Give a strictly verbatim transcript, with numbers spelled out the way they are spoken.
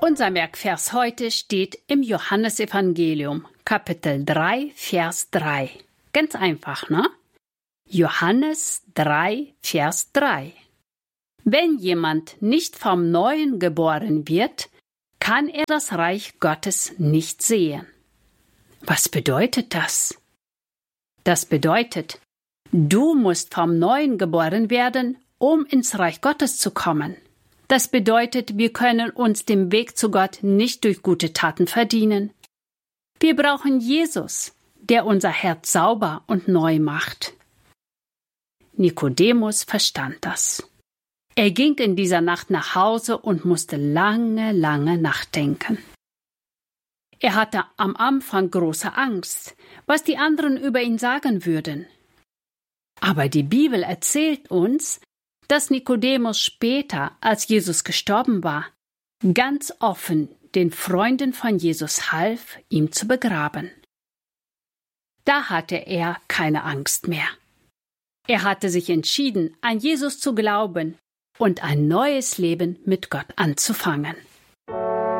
Unser Merkvers heute steht im Johannesevangelium, Kapitel drei, Vers drei. Ganz einfach, ne? Johannes drei, Vers drei. Wenn jemand nicht vom Neuen geboren wird, kann er das Reich Gottes nicht sehen. Was bedeutet das? Das bedeutet, du musst vom Neuen geboren werden, um ins Reich Gottes zu kommen. Das bedeutet, wir können uns den Weg zu Gott nicht durch gute Taten verdienen. Wir brauchen Jesus, der unser Herz sauber und neu macht. Nikodemus verstand das. Er ging in dieser Nacht nach Hause und musste lange, lange nachdenken. Er hatte am Anfang große Angst, was die anderen über ihn sagen würden. Aber die Bibel erzählt uns, dass Nikodemus später, als Jesus gestorben war, ganz offen den Freunden von Jesus half, ihn zu begraben. Da hatte er keine Angst mehr. Er hatte sich entschieden, an Jesus zu glauben und ein neues Leben mit Gott anzufangen.